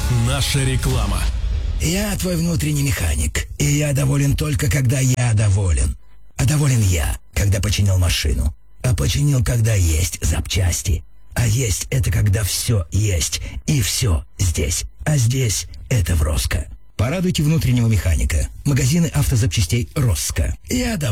Наша реклама. Я твой внутренний механик, и я доволен только, когда я доволен. А доволен я, когда починил машину. А починил, когда есть запчасти. А есть — это когда все есть, и все здесь. А здесь — это в Роско. Порадуйте внутреннего механика. Магазины автозапчастей Роско. Я доволен.